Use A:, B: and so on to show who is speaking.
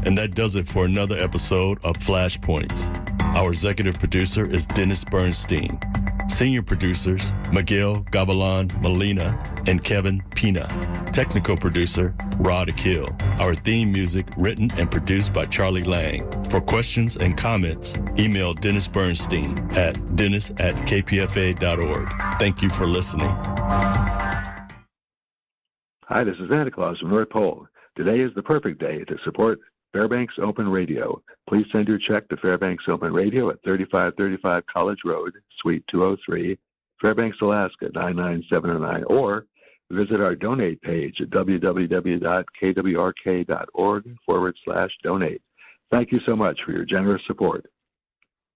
A: And that does it for another episode of Flashpoints. Our executive producer is Dennis Bernstein. Senior producers, Miguel Gavilan Molina and Kevin Pina. Technical producer, Rod Akil. Our theme music written and produced by Charlie Lang. For questions and comments, email Dennis Bernstein at dennis@kpfa.org. Thank you for listening.
B: Hi, this is Santa Claus from North Pole. Today is the perfect day to support Fairbanks Open Radio. Please send your check to Fairbanks Open Radio at 3535 College Road, Suite 203, Fairbanks, Alaska 99709, or visit our donate page at www.kwrk.org/donate. Thank you so much for your generous support.